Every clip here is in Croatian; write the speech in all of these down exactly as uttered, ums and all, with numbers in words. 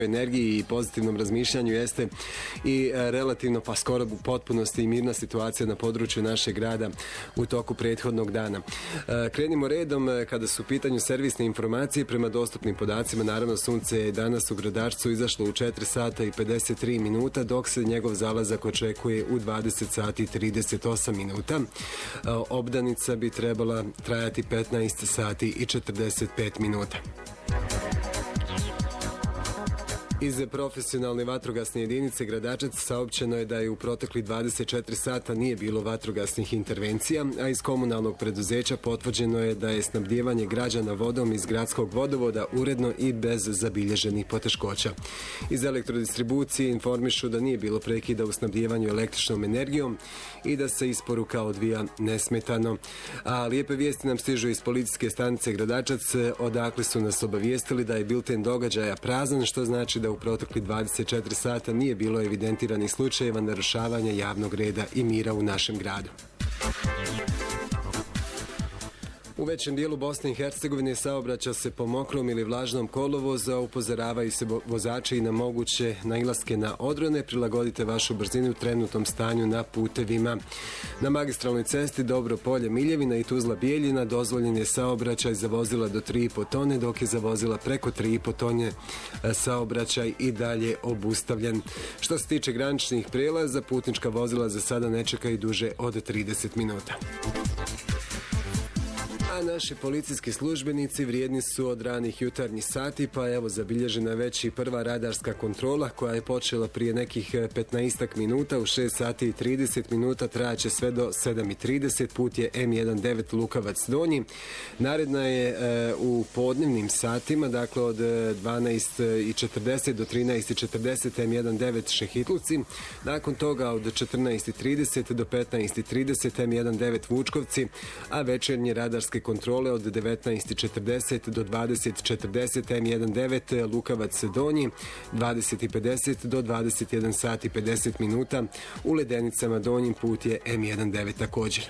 energiji i pozitivnom razmišljanju jeste i relativno pa skoro u potpunosti i mirna situacija na području našeg grada u toku prethodnog dana. Krenimo redom kada su u pitanju servisne informacije prema dostupnim podacima. Naravno, sunce je danas u Gradačcu izašlo u četiri sata i pedeset tri minuta, dok se njegov zalazak očekuje u dvadeset sati i trideset osam minuta. Obdanica bi trebala trajati petnaest sati i četrdeset pet minuta. Iz profesionalne vatrogasne jedinice Gradačac saopćeno je da je u protekli dvadeset četiri sata nije bilo vatrogasnih intervencija, a iz komunalnog preduzeća potvrđeno je da je snabdijevanje građana vodom iz gradskog vodovoda uredno i bez zabilježenih poteškoća. Iz elektrodistribucije informišu da nije bilo prekida u snabdijevanju električnom energijom i da se isporuka odvija nesmetano. A lijepe vijesti nam stižu iz policijske stanice Gradačac, odakle su nas obavijestili da je bilten događaja prazan, što znači da u protekli dvadeset četiri sata nije bilo evidentiranih slučajeva narušavanja javnog reda i mira u našem gradu. U većem dijelu Bosne i Hercegovine saobraća se po mokrom ili vlažnom kolovozu, a upozoravaju se vozači i na moguće nailaske na odrone. Prilagodite vašu brzinu u trenutnom stanju na putevima. Na magistralnoj cesti Dobro Polje Miljevina i Tuzla Bijeljina dozvoljen je saobraćaj za vozila do tri i po tone, dok je za vozila preko tri i po tone saobraćaj i dalje obustavljen. Što se tiče graničnih prelaza, putnička vozila za sada ne čekaju duže od trideset minuta. A naši policijski službenici vrijedni su od ranih jutarnjih sati, pa evo zabilježena već i prva radarska kontrola koja je počela prije nekih petnaestak minuta. U šest sati i trideset minuta trajaće sve do sedam i trideset. Put je M devetnaest Lukavac Donji. Naredna je e, u podnevnim satima, dakle od dvanaest i četrdeset do trinaest i četrdeset M devetnaest Šehitluci. Nakon toga od četrnaest i trideset do petnaest i trideset M devetnaest Vučkovci, a večernje radarske kontrole od devetnaest i četrdeset do dvadeset i četrdeset M devetnaest Lukavac Donji, dvadeset i pedeset do dvadeset jedan sat i pedeset minuta. U Ledenicama Donjim put je M devetnaest također.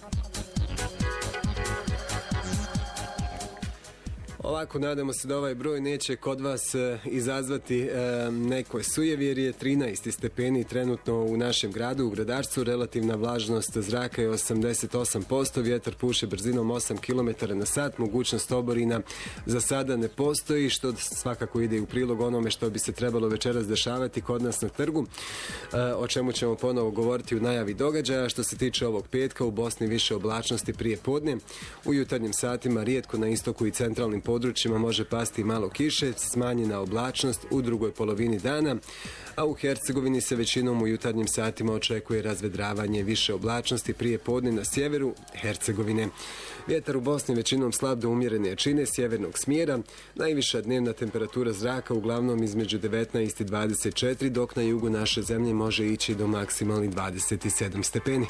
Ovako, nadamo se da ovaj broj neće kod vas e, izazvati e, neko sujevjerje. trinaest stepeni trenutno u našem gradu, u Gradačcu. Relativna vlažnost zraka je osamdeset osam posto, vjetar puše brzinom osam kilometara na sat, mogućnost oborina za sada ne postoji, što svakako ide u prilog onome što bi se trebalo večeras dešavati kod nas na trgu, e, o čemu ćemo ponovo govoriti u najavi događaja. Što se tiče ovog petka, u Bosni više oblačnosti prije podne. U jutarnjim satima rijetko na istoku i centralnim područjima može pasti malo kiše, smanjena oblačnost u drugoj polovini dana, a u Hercegovini se većinom u jutarnjim satima očekuje razvedravanje, više oblačnosti prije podne na sjeveru Hercegovine. Vjetar u Bosni većinom slab do umjerene jačine sjevernog smjera, najviša dnevna temperatura zraka uglavnom između devetnaest i dvadeset četiri, dok na jugu naše zemlje može ići do maksimalnih dvadeset sedam stepeni.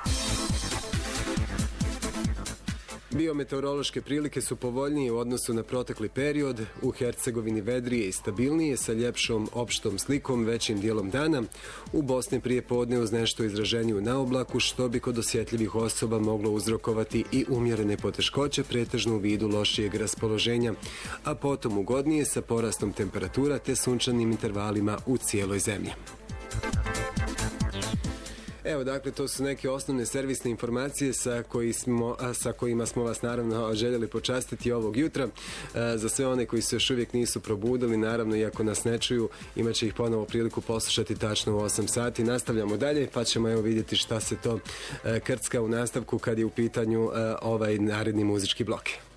Biometeorološke prilike su povoljnije u odnosu na protekli period. U Hercegovini vedrije i stabilnije sa ljepšom opštom slikom većim dijelom dana. U Bosni prije podne uz nešto izraženiju na oblaku, što bi kod osjetljivih osoba moglo uzrokovati i umjerene poteškoće, pretežno u vidu lošijeg raspoloženja, a potom ugodnije sa porastom temperatura te sunčanim intervalima u cijeloj zemlji. Evo, dakle, to su neke osnovne servisne informacije sa, koji smo, sa kojima smo vas naravno željeli počastiti ovog jutra. Za sve one koji se još uvijek nisu probudili, naravno, iako nas ne čuju, imat će ih ponovo priliku poslušati tačno u osam sati. Nastavljamo dalje, pa ćemo evo vidjeti šta se to krcka u nastavku kad je u pitanju ovaj naredni muzički blok.